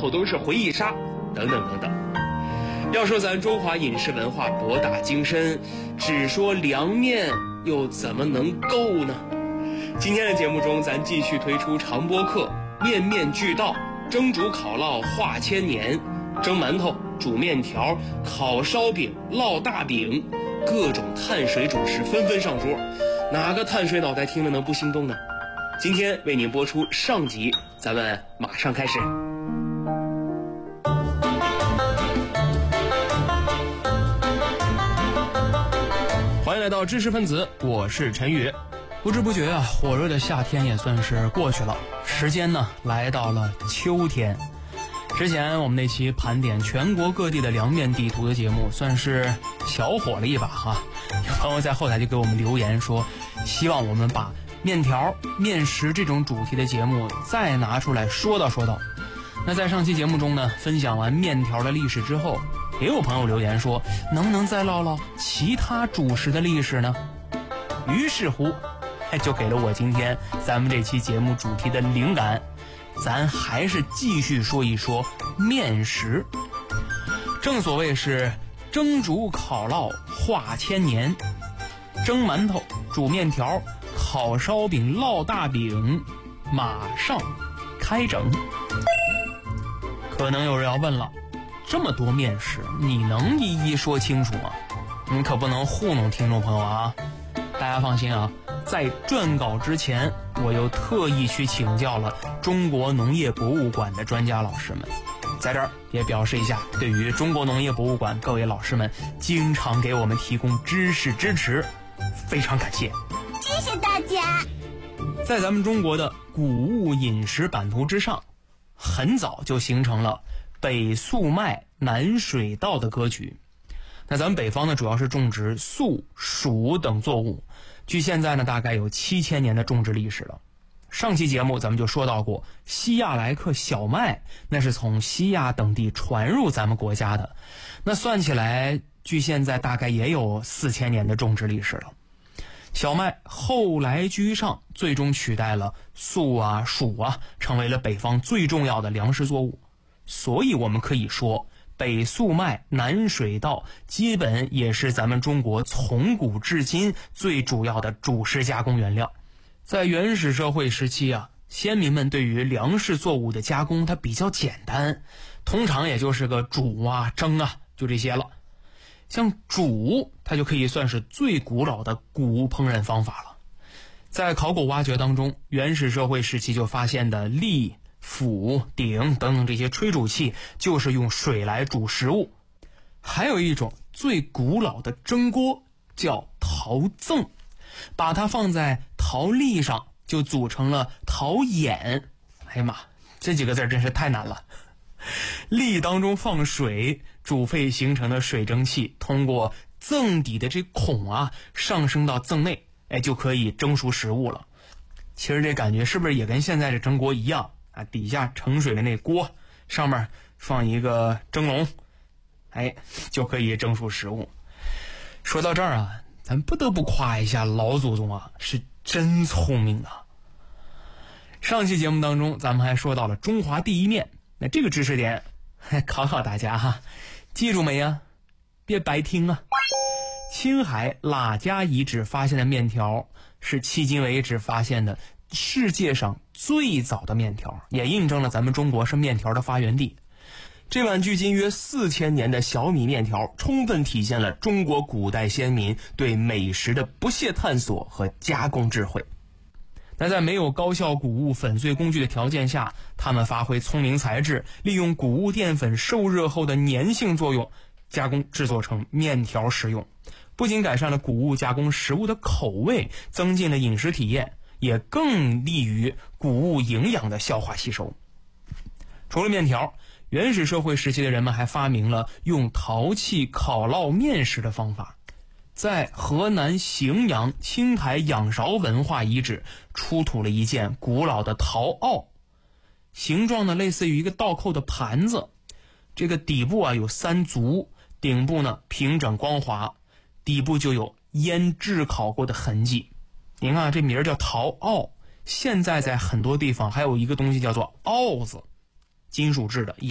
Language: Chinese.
口都是回忆杀等等等等。要说咱中华饮食文化博大精深，只说凉面又怎么能够呢？今天的节目中，咱继续推出长播课，面面俱到，蒸煮烤烙话千年，蒸馒头、煮面条、烤烧饼、烙大饼，各种碳水主食纷纷上桌，哪个碳水脑袋听了能不心动呢？今天为您播出上集，咱们马上开始。欢迎来到知识分子，我是陈宇。不知不觉啊，火热的夏天也算是过去了，时间呢来到了秋天。之前我们那期盘点全国各地的凉面地图的节目算是小火了一把哈，有朋友在后台就给我们留言说，希望我们把面条、面食这种主题的节目再拿出来说道。那在上期节目中呢，分享完面条的历史之后，也有朋友留言说，能不能再唠唠其他主食的历史呢？于是乎就给了我今天咱们这期节目主题的灵感，咱还是继续说一说面食。正所谓是蒸煮烤烙话千年，蒸馒头、煮面条、烤烧饼、烙大饼，马上开整。可能有人要问了，这么多面食你能一一说清楚吗？你可不能糊弄听众朋友啊。大家放心啊，在撰稿之前，我又特意去请教了中国农业博物馆的专家老师们，在这儿也表示一下，对于中国农业博物馆各位老师们经常给我们提供知识支持，非常感谢， 谢谢大家。 在咱们中国的谷物饮食版图之上，很早就形成了北粟麦南水稻的格局。那咱们北方呢，主要是种植粟、黍等作物，距现在呢大概有7000年的种植历史了。上期节目咱们就说到过，西亚来克小麦那是从西亚等地传入咱们国家的，那算起来距现在大概也有4000年的种植历史了。小麦后来居上，最终取代了粟啊、黍啊，成为了北方最重要的粮食作物。所以我们可以说，北粟麦南水稻基本也是咱们中国从古至今最主要的主食加工原料。在原始社会时期啊，先民们对于粮食作物的加工它比较简单，通常也就是个煮啊、蒸啊，就这些了。像煮，它就可以算是最古老的谷物烹饪方法了。在考古挖掘当中，原始社会时期就发现的笲、釜、鼎等等这些炊煮器，就是用水来煮食物。还有一种最古老的蒸锅叫陶甑，把它放在陶粒上，就组成了陶眼。哎呀妈，这几个字真是太难了。粒当中放水，煮沸形成的水蒸气通过甑底的这孔啊，上升到甑内，就可以蒸熟食物了。其实这感觉是不是也跟现在的蒸锅一样啊？底下盛水的那锅，上面放一个蒸笼，就可以蒸熟食物。说到这儿啊，咱不得不夸一下老祖宗啊，是真聪明啊。上期节目当中，咱们还说到了中华第一面，那这个知识点考考大家哈，记住没呀？别白听啊。青海喇家遗址发现的面条是迄今为止发现的世界上最早的面条，也印证了咱们中国是面条的发源地。这碗距今约4000年的小米面条，充分体现了中国古代先民对美食的不懈探索和加工智慧。那在没有高效谷物粉碎工具的条件下，他们发挥聪明才智，利用谷物淀粉受热后的粘性作用，加工制作成面条食用，不仅改善了谷物加工食物的口味，增进了饮食体验，也更利于谷物营养的消化吸收。除了面条，原始社会时期的人们还发明了用陶器烤烙面食的方法。在河南荥阳青台仰韶文化遗址出土了一件古老的陶瓯，形状呢类似于一个倒扣的盘子，这个底部啊有3足，顶部呢平整光滑，底部就有腌制烤过的痕迹。您看这名儿叫陶瓯，现在在很多地方还有一个东西叫做鏊子，金属制的，